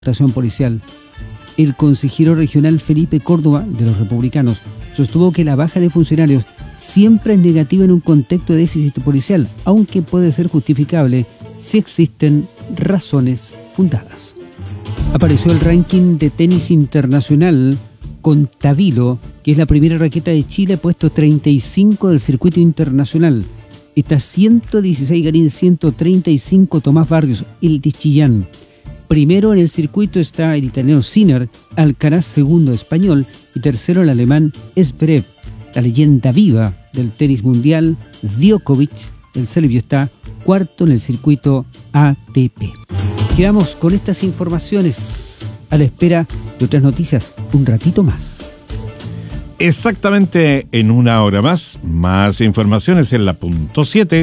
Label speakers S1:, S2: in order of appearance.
S1: estación policial. El consejero regional Felipe Córdoba, de los Republicanos, sostuvo que la baja de funcionarios siempre es negativa en un contexto de déficit policial, aunque puede ser justificable si existen razones fundadas. Apareció el ranking de tenis internacional con Tabilo, que es la primera raqueta de Chile, puesto 35 del circuito internacional. Está 116 Garín, 135 Tomás Barrios, el de Chillán. Primero en el circuito está el italiano Sinner, Alcaraz segundo español y tercero el alemán Zverev. La leyenda viva del tenis mundial, Djokovic, el serbio, está cuarto en el circuito ATP. Quedamos con estas informaciones a la espera de otras noticias un ratito más.
S2: Exactamente en una hora más informaciones en la punto 7.